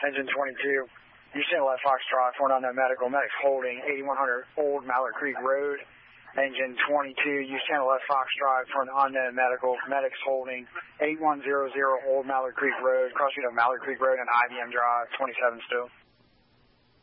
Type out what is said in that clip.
Engine 22, Houston left Foxtrot, 499 Medical, medics holding 8100 Old Mallard Creek Road. Engine 22, Houston left Foxtrot for an unknown medical, medics holding 8100 Old Mallard Creek Road, crossing of Mallard Creek Road and IBM Drive, 27 still.